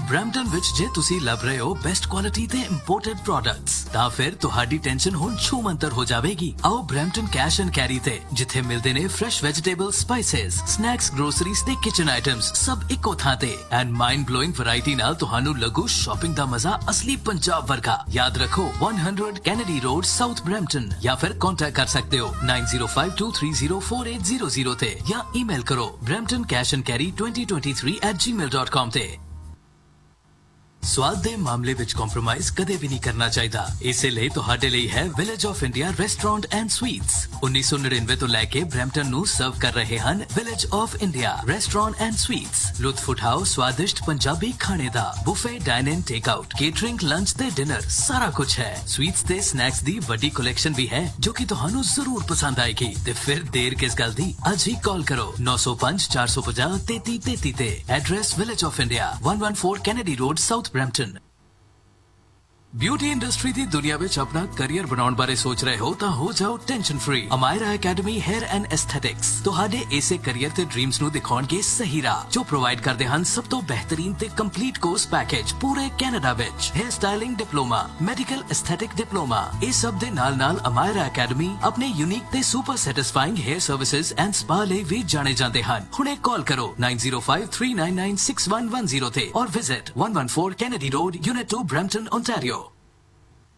Brampton ਵਿੱਚ ਜੇ ਤੁਸੀਂ ਲੱਭ ਰਹੇ ਹੋ ਬੈਸਟ ਕੁਆਲਿਟੀ ਤੇ ਇੰਪੋਰਟਡ ਪ੍ਰੋਡਕਟਸ ਤਾਂ ਫਿਰ ਤੁਹਾਡੀ ਟੈਨਸ਼ਨ ਹੁਣ ਛੂਮੰਤਰ ਹੋ ਜਾਵੇਗੀ। ਆਓ ਬ੍ਰੈਂਪਟਨ ਕੈਸ਼ ਐਂਡ ਕੈਰੀ ਤੇ, ਜਿੱਥੇ ਮਿਲਦੇ ਨੇ fresh vegetable, spices, snacks, groceries ਤੇ ਕਿਚਨ ਆਈਟਮਸ ਸਭ ਇੱਕੋ ਥਾਂ ਤੇ ਐਂਡ ਮਾਈਂਡ ਬਲੋਇੰਗ ਵੈਰਾਈਟੀ ਨਾਲ ਤੁਹਾਨੂੰ ਲੱਗੂ ਸ਼ਾਪਿੰਗ ਦਾ ਮਜ਼ਾ ਅਸਲੀ ਪੰਜਾਬ ਵਰਗਾ। ਯਾਦ ਰੱਖੋ 100 ਕੈਨੇਡੀ ਰੋਡ, ਸਾਊਥ ਬ੍ਰੈਂਪਟਨ, ਜਾਂ ਫਿਰ ਕੰਟੈਕਟ ਕਰ ਸਕਦੇ ਹੋ 9052304800 ਤੇ ਜਾਂ ਈਮੇਲ ਕਰੋ bramptoncashandcarry2023@gmail.com ਤੇ। ਸਵਾਦ ਦੇ ਮਾਮਲੇ ਵਿੱਚ ਕੰਪਰੋਮਾਈਜ਼ ਕਦੇ ਵੀ ਨਹੀਂ ਕਰਨਾ ਚਾਹੀਦਾ। ਇਸੇ ਲਈ ਤੁਹਾਡੇ ਲਈ ਹੈ village of India restaurant and sweets. 1999 ਤੋਂ ਲੈ ਕੇ ਬ੍ਰੈਂਪਟਨ ਨੂੰ ਸਰਵ ਕਰ ਰਹੇ ਹਨ village of India restaurant and sweets. ਲੁਤਫ ਉਠਾਓ ਸਵਾਦਿਸ਼ਟ ਪੰਜਾਬੀ ਖਾਣੇ ਦਾ। ਬੁਫੇ, ਡਾਈਨ ਇਨ, ਟੇਕ ਆਊਟ, ਕੇਟਰਿੰਗ, ਲੰਚ ਤੇ ਡਿਨਰ ਸਾਰਾ ਕੁਝ ਹੈ। ਸਵੀਟਸ ਤੇ ਸਨੈਕਸ ਦੀ ਵੱਡੀ ਕਲੈਕਸ਼ਨ ਵੀ ਹੈ ਜੋ ਕਿ ਤੁਹਾਨੂੰ ਜ਼ਰੂਰ ਪਸੰਦ ਆਏਗੀ। ਤੇ ਫਿਰ ਦੇਰ ਕਿਸ ਗੱਲ ਦੀ, ਅੱਜ ਹੀ ਕਾਲ ਕਰੋ 905-450-3333 ਤੇ। Address village of India 114 Kennedy road, south Brampton. Beauty industry ਦੀ ਦੁਨੀਆ ਵਿੱਚ ਆਪਣਾ ਕੈਰੀਅਰ ਬਣਾਉਣ ਬਾਰੇ ਸੋਚ ਰਹੇ ਹੋ ਤਾਂ ਹੋ ਜਾਓ tension free. Amaira academy hair and ਐਸਥੈਟਿਕਸ ਤੁਹਾਡੇ ਇਸੇ ਕੈਰੀਅਰ ਤੇ ਡ੍ਰੀਮਸ ਨੂੰ ਦਿਖਾਉਣਗੇ ਸਹੀ ਰਾਹ, ਜੋ ਪ੍ਰੋਵਾਈਡ ਕਰਦੇ ਹਨ ਸਭ ਤੋਂ ਬਿਹਤਰੀਨ ਤੇ ਕੰਪਲੀਟ ਕੋਰਸ ਪੈਕੇਜ ਪੂਰੇ ਕੈਨੇਡਾ ਵਿੱਚ। Hair styling diploma, medical aesthetic diploma, ਇਹ ਸਭ ਦੇ ਨਾਲ ਅਮਾਇਰਾ ਅਕੈਡਮੀ ਆਪਣੇ ਯੂਨੀਕ ਤੇ super ਸੈਟੀਸਫਾਈਂਗ hair services and spa ਲਈ ਵੀ ਜਾਣੇ ਜਾਂਦੇ ਹਨ। ਹੁਣੇ ਕਾਲ ਕਰੋ 9053996110 ਤੇ ਔਰ visit 114 Kennedy road, unit 2, Brampton, Ontario।